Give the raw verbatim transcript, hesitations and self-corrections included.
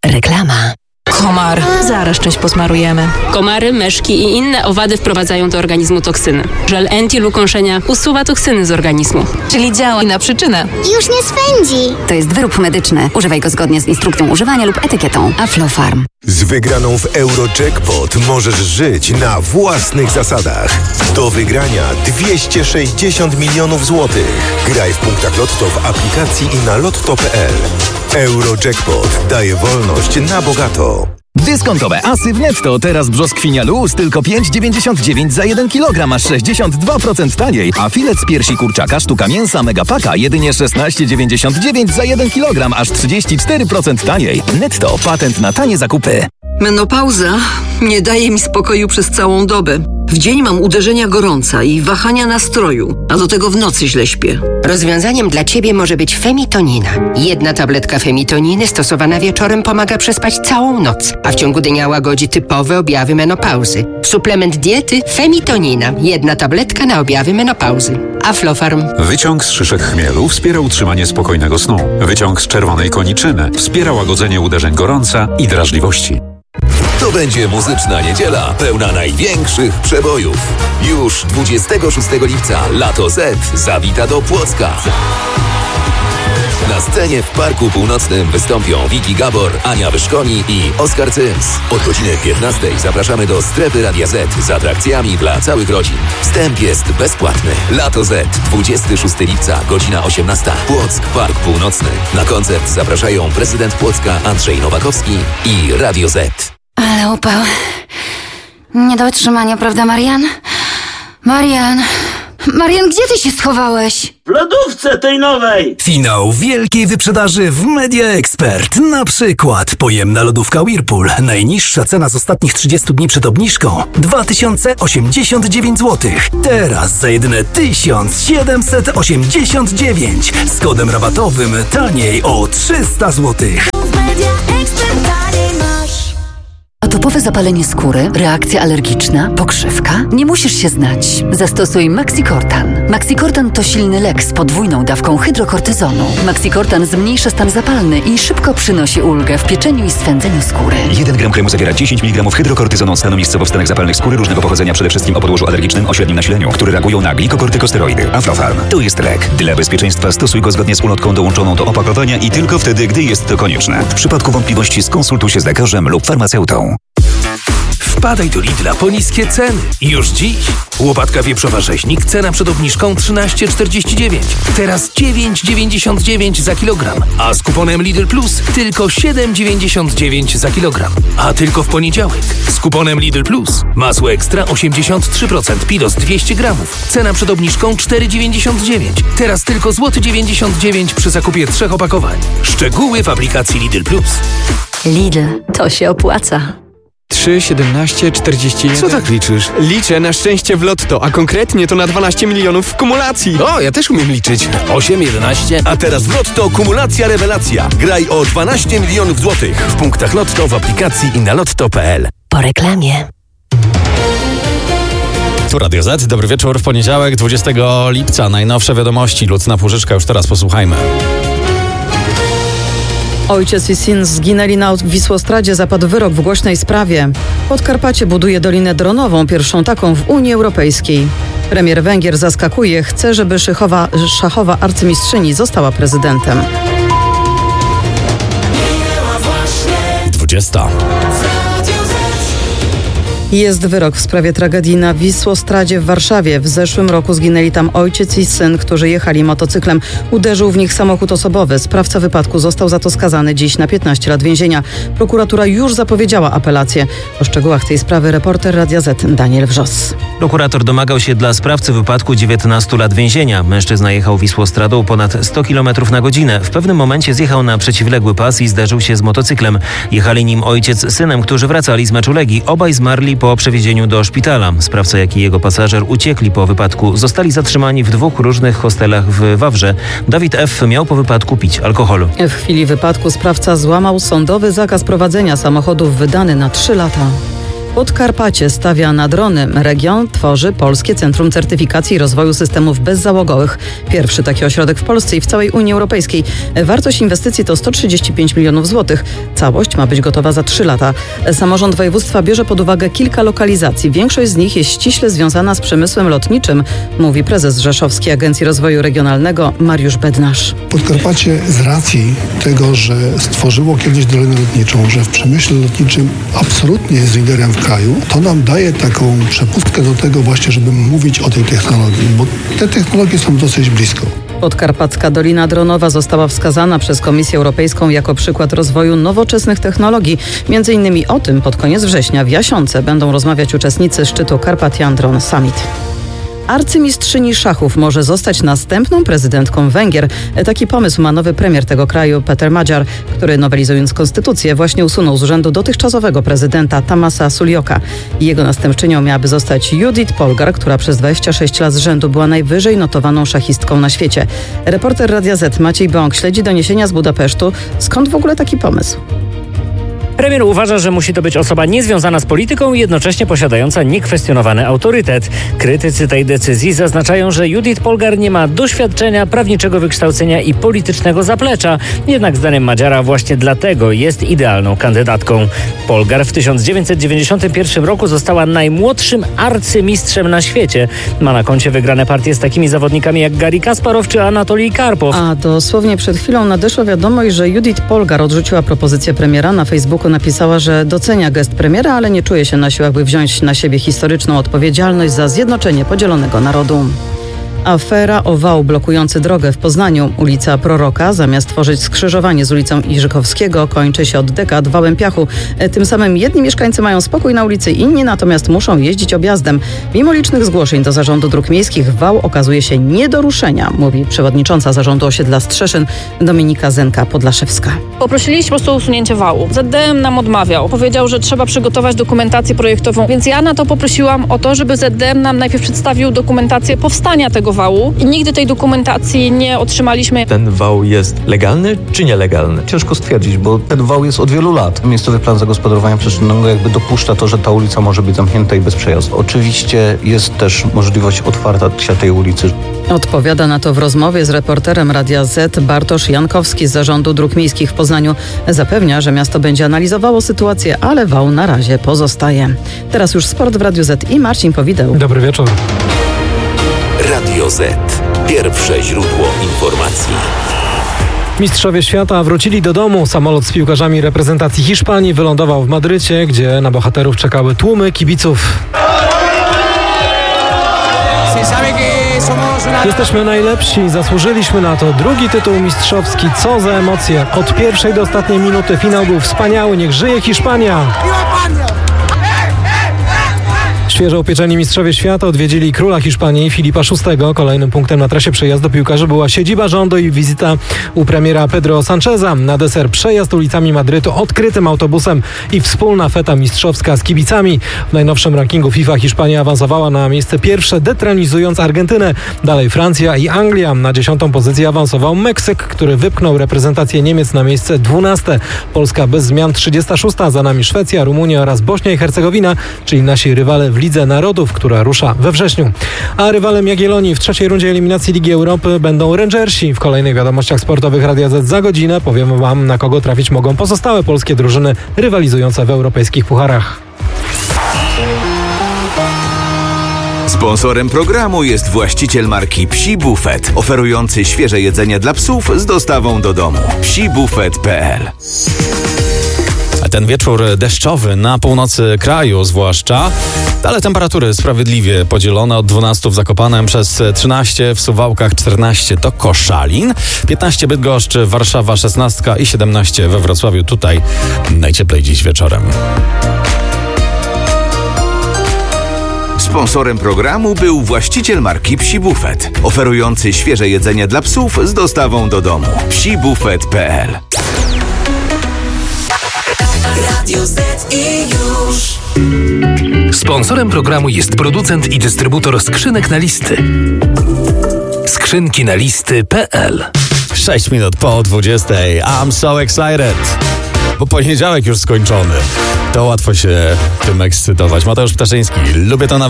Reklama. Komar. Zaraz czymś posmarujemy. Komary, myszki i inne owady wprowadzają do organizmu toksyny. Żel anti-lukąszenia usuwa toksyny z organizmu. Czyli działa na przyczynę. Już nie swędzi. To jest wyrób medyczny. Używaj go zgodnie z instrukcją używania lub etykietą. Aflofarm. Z wygraną w Eurojackpot możesz żyć na własnych zasadach. Do wygrania dwieście sześćdziesiąt milionów złotych. Graj w punktach Lotto w aplikacji i na lotto kropka p l. Eurojackpot daje wolność na bogato. Dyskontowe asy w Netto. Teraz brzoskwinia luz tylko pięć dziewięćdziesiąt dziewięć za jeden kilogram, aż sześćdziesiąt dwa procent taniej. A filet z piersi kurczaka sztuka mięsa Megapaka jedynie szesnaście dziewięćdziesiąt dziewięć za jeden kilogram, aż trzydzieści cztery procent taniej. Netto. Patent na tanie zakupy. Menopauza nie daje mi spokoju przez całą dobę. W dzień mam uderzenia gorąca i wahania nastroju, a do tego w nocy źle śpię. Rozwiązaniem dla Ciebie może być Femitonina. Jedna tabletka Femitoniny stosowana wieczorem pomaga przespać całą noc, a w ciągu dnia łagodzi typowe objawy menopauzy. Suplement diety Femitonina. Jedna tabletka na objawy menopauzy. Aflofarm. Wyciąg z szyszek chmielu wspiera utrzymanie spokojnego snu. Wyciąg z czerwonej koniczyny wspiera łagodzenie uderzeń gorąca i drażliwości. To będzie muzyczna niedziela pełna największych przebojów. Już dwudziestego szóstego lipca Lato Z zawita do Płocka. Na scenie w Parku Północnym wystąpią Wiki Gabor, Ania Wyszkoni i Oskar Cyms. Od godziny piętnastej zapraszamy do strefy Radia Z z atrakcjami dla całych rodzin. Wstęp jest bezpłatny. Lato Z, dwudziestego szóstego lipca, godzina osiemnasta. Płock, Park Północny. Na koncert zapraszają prezydent Płocka Andrzej Nowakowski i Radio Z. Ale upał. Nie do utrzymania, prawda, Marian? Marian! Marian, gdzie ty się schowałeś? W lodówce tej nowej! Finał wielkiej wyprzedaży w Media Expert. Na przykład pojemna lodówka Whirlpool. Najniższa cena z ostatnich trzydziestu dni przed obniżką dwa tysiące osiemdziesiąt dziewięć złotych. Teraz za jedyne tysiąc siedemset osiemdziesiąt dziewięć. Z kodem rabatowym taniej o trzysta złotych. Atopowe zapalenie skóry, reakcja alergiczna, pokrzywka? Nie musisz się znać. Zastosuj Maxicortan. Maxicortan to silny lek z podwójną dawką hydrokortyzonu. Maxicortan zmniejsza stan zapalny i szybko przynosi ulgę w pieczeniu i swędzeniu skóry. jeden gram kremu zawiera dziesięć miligramów hydrokortyzonu stanu miejscowo w stanach zapalnych skóry różnego pochodzenia, przede wszystkim o podłożu alergicznym o średnim nasileniu, które reagują na glikokortykosteroidy. Aflofarm. To jest lek. Dla bezpieczeństwa stosuj go zgodnie z ulotką dołączoną do opakowania i tylko wtedy, gdy jest to konieczne. W przypadku wątpliwości skonsultuj się z lekarzem lub farmaceutą. Wpadaj do Lidla po niskie ceny. Już dziś. Łopatka wieprzowa rzeźnik, cena przed obniżką trzynaście czterdzieści dziewięć. Teraz dziewięć dziewięćdziesiąt dziewięć za kilogram. A z kuponem Lidl Plus tylko siedem dziewięćdziesiąt dziewięć za kilogram. A tylko w poniedziałek. Z kuponem Lidl Plus. Masło ekstra osiemdziesiąt trzy procent, Pilos dwieście gramów. Cena przed obniżką cztery dziewięćdziesiąt dziewięć. Teraz tylko złoty dziewięćdziesiąt dziewięć przy zakupie trzech opakowań. Szczegóły w aplikacji Lidl Plus. Lidl, to się opłaca. trzy, siedemnaście, czterdzieści jeden. Co tak liczysz? Liczę na szczęście w lotto, a konkretnie to na dwanaście milionów w kumulacji. O, ja też umiem liczyć. osiem, jedenaście. A teraz w Lotto kumulacja rewelacja. Graj o dwanaście milionów złotych w punktach Lotto, w aplikacji i na lotto kropka p l. Po reklamie. Tu Radio Z. Dobry wieczór w poniedziałek, dwudziestego lipca. Najnowsze wiadomości. Lucna Płużyczka. Już teraz posłuchajmy. Ojciec i syn zginęli na Wisłostradzie. Zapadł wyrok w głośnej sprawie. Podkarpacie buduje dolinę dronową, pierwszą taką w Unii Europejskiej. Premier Węgier zaskakuje. Chce, żeby szychowa, szachowa arcymistrzyni została prezydentem. dwudziesta. Jest wyrok w sprawie tragedii na Wisłostradzie w Warszawie. W zeszłym roku zginęli tam ojciec i syn, którzy jechali motocyklem. Uderzył w nich samochód osobowy. Sprawca wypadku został za to skazany dziś na piętnaście lat więzienia. Prokuratura już zapowiedziała apelację. O szczegółach tej sprawy reporter Radia Z Daniel Wrzos. Prokurator domagał się dla sprawcy wypadku dziewiętnastu lat więzienia. Mężczyzna jechał Wisłostradą ponad sto kilometrów na godzinę. W pewnym momencie zjechał na przeciwległy pas i zderzył się z motocyklem. Jechali nim ojciec z synem, którzy wracali z meczu Legii. Obaj zmarli po przewiezieniu do szpitala. Sprawca, jak i jego pasażer uciekli po wypadku. Zostali zatrzymani w dwóch różnych hostelach w Wawrze. Dawid F. miał po wypadku pić alkohol. W chwili wypadku sprawca złamał sądowy zakaz prowadzenia samochodów wydany na trzy lata. Podkarpacie stawia na drony. Region tworzy Polskie Centrum Certyfikacji i Rozwoju Systemów Bezzałogowych. Pierwszy taki ośrodek w Polsce i w całej Unii Europejskiej. Wartość inwestycji to sto trzydzieści pięć milionów złotych. Całość ma być gotowa za trzy lata. Samorząd województwa bierze pod uwagę kilka lokalizacji. Większość z nich jest ściśle związana z przemysłem lotniczym, mówi prezes Rzeszowskiej Agencji Rozwoju Regionalnego Mariusz Bednarz. Podkarpacie z racji tego, że stworzyło kiedyś dolinę lotniczą, że w przemyśle lotniczym absolutnie jest liderem w kraju, to nam daje taką przepustkę do tego właśnie, żeby mówić o tej technologii, bo te technologie są dosyć blisko. Podkarpacka Dolina Dronowa została wskazana przez Komisję Europejską jako przykład rozwoju nowoczesnych technologii. Między innymi o tym pod koniec września w Jasionce będą rozmawiać uczestnicy szczytu Carpathian Drone Summit. Arcymistrzyni szachów może zostać następną prezydentką Węgier. Taki pomysł ma nowy premier tego kraju, Peter Magyar, który nowelizując konstytucję właśnie usunął z urzędu dotychczasowego prezydenta Tamasa Suljoka. Jego następczynią miałaby zostać Judith Polgar, która przez dwadzieścia sześć lat z rzędu była najwyżej notowaną szachistką na świecie. Reporter Radia Z Maciej Bąk śledzi doniesienia z Budapesztu. Skąd w ogóle taki pomysł? Premier uważa, że musi to być osoba niezwiązana z polityką i jednocześnie posiadająca niekwestionowany autorytet. Krytycy tej decyzji zaznaczają, że Judith Polgar nie ma doświadczenia, prawniczego wykształcenia i politycznego zaplecza. Jednak zdaniem Magyara właśnie dlatego jest idealną kandydatką. Polgar w tysiąc dziewięćset dziewięćdziesiątym pierwszym roku została najmłodszym arcymistrzem na świecie. Ma na koncie wygrane partie z takimi zawodnikami jak Garry Kasparow czy Anatolij Karpow. A dosłownie przed chwilą nadeszła wiadomość, że Judith Polgar odrzuciła propozycję premiera. Na Facebooku napisała, że docenia gest premiera, ale nie czuje się na siłach, by wziąć na siebie historyczną odpowiedzialność za zjednoczenie podzielonego narodu. Afera o wał blokujący drogę w Poznaniu. Ulica Proroka, zamiast tworzyć skrzyżowanie z ulicą Iżykowskiego, kończy się od dekad wałem piachu. Tym samym jedni mieszkańcy mają spokój na ulicy, inni natomiast muszą jeździć objazdem. Mimo licznych zgłoszeń do Zarządu Dróg Miejskich wał okazuje się nie do ruszenia, mówi przewodnicząca Zarządu Osiedla Strzeszyn Dominika Zenka-Podlaszewska. Poprosiliśmy po prostu o usunięcie wału. Z D M nam odmawiał. Powiedział, że trzeba przygotować dokumentację projektową, więc ja na to poprosiłam o to, żeby Z D M nam najpierw przedstawił dokumentację powstania tego wału i nigdy tej dokumentacji nie otrzymaliśmy. Ten wał jest legalny czy nielegalny? Ciężko stwierdzić, bo ten wał jest od wielu lat. Miejscowy plan zagospodarowania przestrzennego jakby dopuszcza to, że ta ulica może być zamknięta i bez przejazdu. Oczywiście jest też możliwość otwarcia tej ulicy. Odpowiada na to w rozmowie z reporterem Radia Z Bartosz Jankowski z Zarządu Dróg Miejskich w Poznaniu. Zapewnia, że miasto będzie analizowało sytuację, ale wał na razie pozostaje. Teraz już sport w Radiu Z i Marcin Powideł. Dobry wieczór. Radio Z. Pierwsze źródło informacji. Mistrzowie świata wrócili do domu. Samolot z piłkarzami reprezentacji Hiszpanii wylądował w Madrycie, gdzie na bohaterów czekały tłumy kibiców. Jesteśmy najlepsi, zasłużyliśmy na to. Drugi tytuł mistrzowski, co za emocje. Od pierwszej do ostatniej minuty finał był wspaniały. Niech żyje Hiszpania! Świeżo upieczeni mistrzowie świata odwiedzili króla Hiszpanii Filipa szóstego. Kolejnym punktem na trasie przejazdu piłkarzy była siedziba rządu i wizyta u premiera Pedro Sancheza. Na deser przejazd ulicami Madrytu odkrytym autobusem i wspólna feta mistrzowska z kibicami. W najnowszym rankingu FIFA Hiszpania awansowała na miejsce pierwsze, detronizując Argentynę. Dalej Francja i Anglia. Na dziesiątą pozycję awansował Meksyk, który wypchnął reprezentację Niemiec na miejsce dwunaste. Polska bez zmian trzydziesta szósta. Za nami Szwecja, Rumunia oraz Bośnia i Hercegowina, czyli nasi rywale w Lidze Narodów, która rusza we wrześniu. A rywalem Jagiellonii w trzeciej rundzie eliminacji Ligi Europy będą Rangersi. W kolejnych wiadomościach sportowych Radia Z za godzinę powiem wam, na kogo trafić mogą pozostałe polskie drużyny rywalizujące w europejskich pucharach. Sponsorem programu jest właściciel marki Psi Buffet, oferujący świeże jedzenie dla psów z dostawą do domu. psi buffet kropka p l. Ten wieczór deszczowy na północy kraju zwłaszcza, ale temperatury sprawiedliwie podzielone od dwunastu w Zakopanem, przez trzynaście w Suwałkach, czternaście to Koszalin, piętnaście Bydgoszcz, Warszawa szesnaście i siedemnaście we Wrocławiu. Tutaj najcieplej dziś wieczorem. Sponsorem programu był właściciel marki Psi Buffet, oferujący świeże jedzenie dla psów z dostawą do domu. psi buffet kropka p l. Radio Z i już. Sponsorem programu jest producent i dystrybutor skrzynek na listy. Skrzynki na listy kropka p l. sześć minut po dwudziestej. I'm so excited. bo poniedziałek już skończony. To łatwo się tym ekscytować. Mateusz Ptaszyński, lubię to na